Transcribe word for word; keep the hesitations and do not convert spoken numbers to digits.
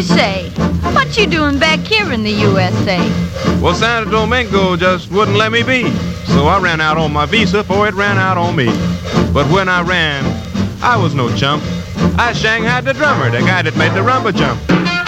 say, what you doing back here in the U S A? Well, Santo Domingo just wouldn't let me be, so I ran out on my visa, for it ran out on me. But when I ran, I was no chump. I shanghaied the drummer, the guy that made the rumba jump.